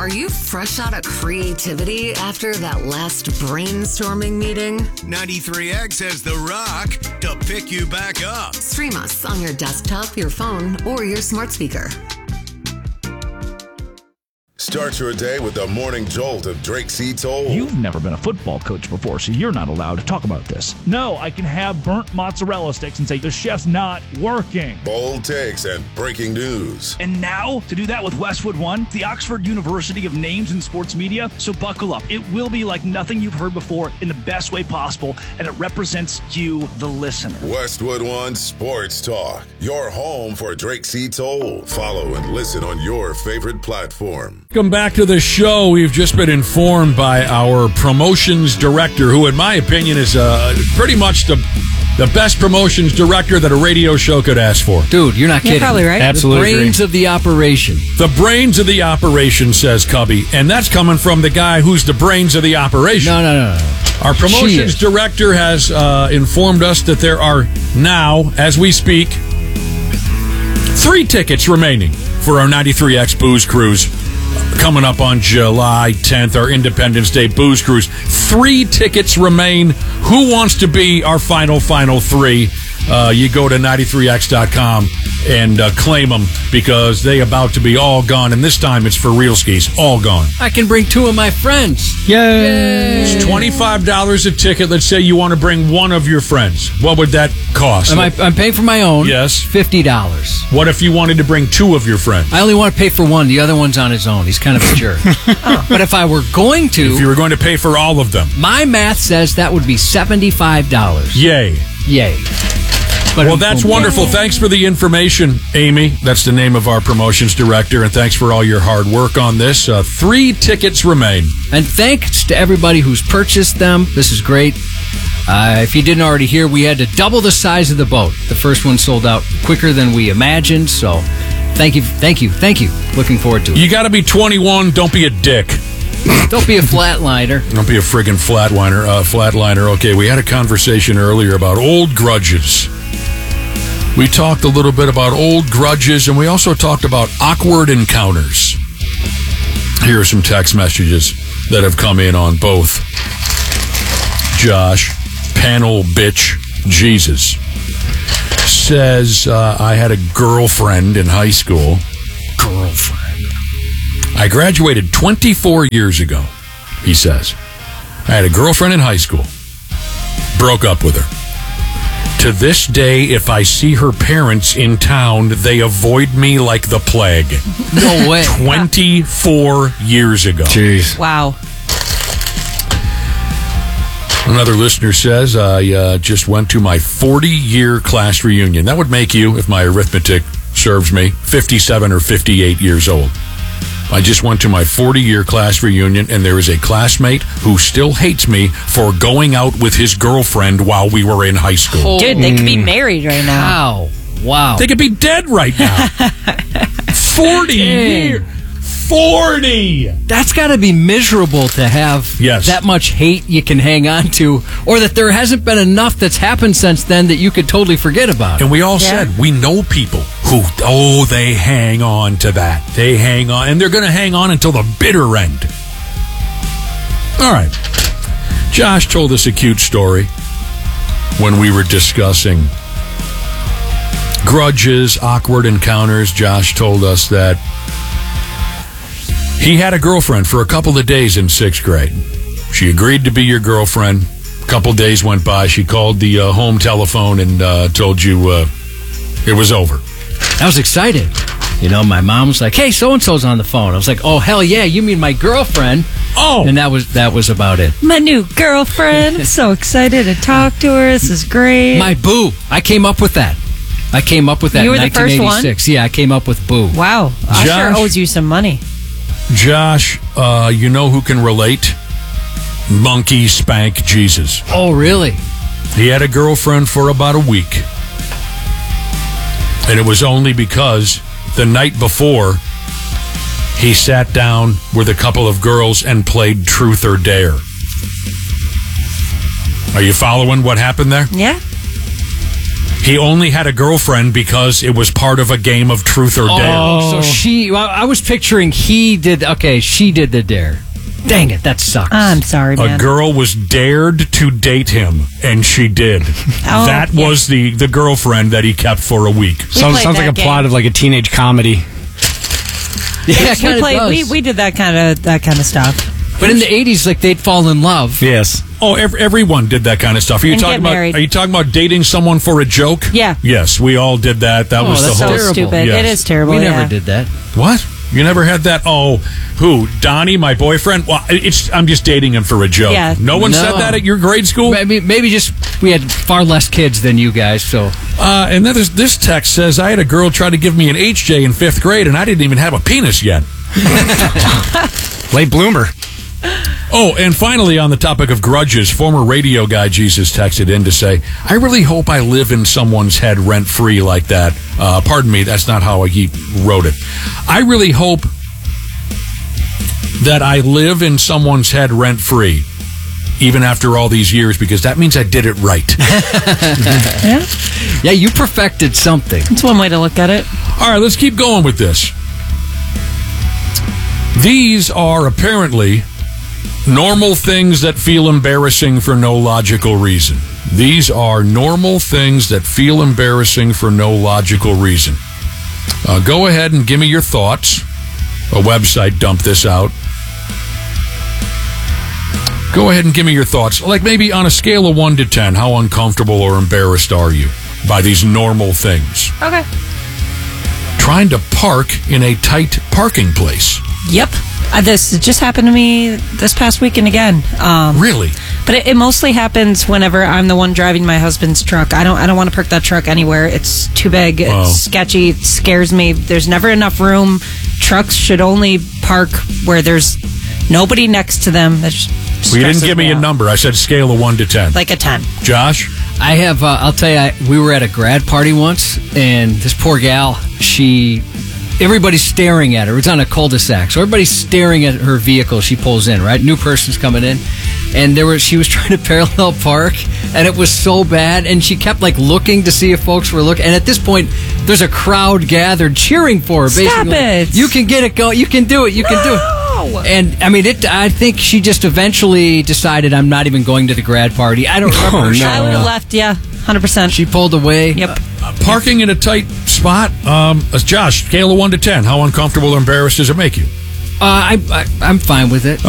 Are you fresh out of creativity after that last brainstorming meeting? 93X has The Rock to pick you back up. Stream us on your desktop, your phone, or your smart speaker. Start your day with the morning jolt of Drake C. Toll. You've never been a football coach before, so you're not allowed to talk about this. No, I can have burnt mozzarella sticks and say the chef's not working. Bold takes and breaking news. And now, to do that with Westwood One, the Oxford University of Names in Sports Media. So buckle up. It will be like nothing you've heard before in the best way possible, and it represents you, the listener. Westwood One Sports Talk, your home for Drake C. Toll. Follow and listen on your favorite platform. Welcome back to the show. We've just been informed by our promotions director, who in my opinion is pretty much the best promotions director that a radio show could ask for. Dude, you're not kidding. You're probably right. Absolutely. The brains of the operation. The brains of the operation, says Cubby. And that's coming from the guy who's the brains of the operation. No. Our promotions director has informed us that there are now, as we speak, 3 tickets remaining for our 93X Booze Cruise. Coming up on July 10th, our Independence Day Booze Cruise. 3 tickets remain. Who wants to be our final 3? You go to 93x.com and claim them, because they about to be all gone. And this time it's for real skis. All gone. I can bring 2 of my friends. Yay! It's $25 a ticket. Let's say you want to bring one of your friends. What would that cost? I'm paying for my own. Yes. $50. What if you wanted to bring 2 of your friends? I only want to pay for one. The other one's on his own. He's kind of a jerk. But if I were going to... If you were going to pay for all of them. My math says that would be $75. Yay. Well, that's wonderful. Thanks for the information, Amy. That's the name of our promotions director, and thanks for all your hard work on this. 3 tickets remain. And thanks to everybody who's purchased them. This is great. If you didn't already hear, we had to double the size of the boat. The first one sold out quicker than we imagined, so thank you. Looking forward to it. You got to be 21. Don't be a dick. Don't be a flatliner. Don't be a friggin' flatliner. Okay, we had a conversation earlier about old grudges. We talked a little bit about old grudges, and we also talked about awkward encounters. Here are some text messages that have come in on both. Josh, panel bitch, Jesus, says, I had a girlfriend in high school. I graduated 24 years ago, he says. I had a girlfriend in high school. Broke up with her. To this day, if I see her parents in town, they avoid me like the plague. No way. 24 years ago. Jeez. Wow. Another listener says, I just went to my 40-year class reunion. That would make you, if my arithmetic serves me, 57 or 58 years old. I just went to my 40-year class reunion, and there is a classmate who still hates me for going out with his girlfriend while we were in high school. Dude, they could be married right now. How? Wow. They could be dead right now. 40 years. 40! That's got to be miserable to have that much hate you can hang on to, or that there hasn't been enough that's happened since then that you could totally forget about. And we all said, we know people who, they hang on to that. They hang on, and they're going to hang on until the bitter end. All right. Josh told us a cute story when we were discussing grudges, awkward encounters. Josh told us that he had a girlfriend for a couple of days in 6th grade. She agreed to be your girlfriend. A couple of days went by. She called the home telephone and told you it was over. I was excited. You know, my mom was like, hey, so-and-so's on the phone. I was like, oh, hell yeah, you mean my girlfriend? Oh. And that was about it. My new girlfriend. I'm so excited to talk to her. This is great. My boo. I came up with that. You were in the first one? 1986. Yeah, I came up with boo. Wow. Usher owes you some money. Josh, you know who can relate? Monkey Spank Jesus. Oh, really? He had a girlfriend for about a week. And it was only because the night before, he sat down with a couple of girls and played Truth or Dare. Are you following what happened there? Yeah. He only had a girlfriend because it was part of a game of truth or dare. Oh, so I was picturing she did the dare. Dang it, that sucks. I'm sorry, man. A girl was dared to date him, and she did. That was the girlfriend that he kept for a week. Sounds like a plot of like a teenage comedy. Yeah, we did that kind of stuff. But in the 80s, like, they'd fall in love. Yes. Oh, everyone did that kind of stuff. Are you talking about dating someone for a joke? Yeah. Yes, we all did that. That was the that's whole. so stupid. Yes. It is terrible. We never did that. What? You never had that? Oh, who? Donnie, my boyfriend? Well, I'm just dating him for a joke. Yeah. No one said that at your grade school? Maybe just we had far less kids than you guys, so. And then this text says, I had a girl try to give me an HJ in 5th grade, and I didn't even have a penis yet. Late bloomer. Oh, and finally, on the topic of grudges, former radio guy Jesus texted in to say, I really hope I live in someone's head rent-free like that. Pardon me, that's not how he wrote it. I really hope that I live in someone's head rent-free, even after all these years, because that means I did it right. Yeah, you perfected something. That's one way to look at it. All right, let's keep going with this. These are apparently normal things that feel embarrassing for no logical reason. These are normal things that feel embarrassing for no logical reason. Go ahead and give me your thoughts. A website dumped this out. Go ahead and give me your thoughts. Like maybe on a scale of 1 to 10, how uncomfortable or embarrassed are you by these normal things? Okay. Trying to park in a tight parking place. Yep. This just happened to me this past weekend again. Really? But it mostly happens whenever I'm the one driving my husband's truck. I don't want to park that truck anywhere. It's too big. It's sketchy. It scares me. There's never enough room. Trucks should only park where there's nobody next to them. Well, you didn't give me a number. I said scale of 1 to 10. Like a 10. Josh? I have, I'll tell you, we were at a grad party once, and this poor gal, everybody's staring at her. It's on a cul-de-sac, so everybody's staring at her vehicle. She pulls in, right? New person's coming in, and she was trying to parallel park, and it was so bad, and she kept like looking to see if folks were looking. And at this point, there's a crowd gathered cheering for her. Stop basically, it! You can get it going. You can do it. You can do it. And I mean, I think she just eventually decided, I'm not even going to the grad party. I don't remember. I would have left. Yeah, 100%. She pulled away. Yep. Parking in a tight spot. Josh, scale of 1 to 10, how uncomfortable or embarrassed does it make you? I'm fine with it.